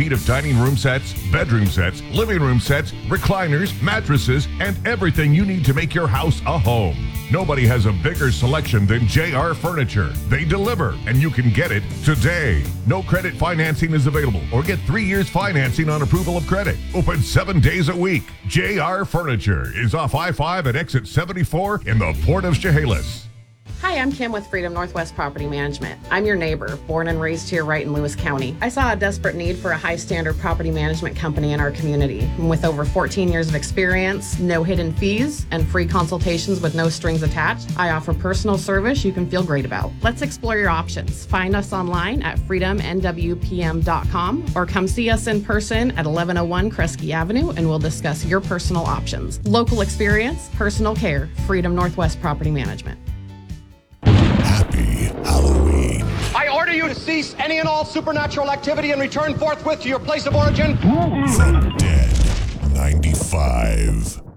repeat of dining room sets, bedroom sets, living room sets, recliners, mattresses, and everything you need to make your house a home. Nobody has a bigger selection than JR Furniture. They deliver, and you can get it today. No credit financing is available, or get 3 years financing on approval of credit. Open 7 days a week. JR Furniture is off I-5 at exit 74 in the Port of Chehalis. Hi, I'm Kim with Freedom Northwest Property Management. I'm your neighbor, born and raised here right in Lewis County. I saw a desperate need for a high-standard property management company in our community. And with over 14 years of experience, no hidden fees, and free consultations with no strings attached, I offer personal service you can feel great about. Let's explore your options. Find us online at freedomnwpm.com or come see us in person at 1101 Kresge Avenue, and we'll discuss your personal options. Local experience, personal care, Freedom Northwest Property Management. Happy Halloween. I order you to cease any and all supernatural activity and return forthwith to your place of origin. The Dead 95.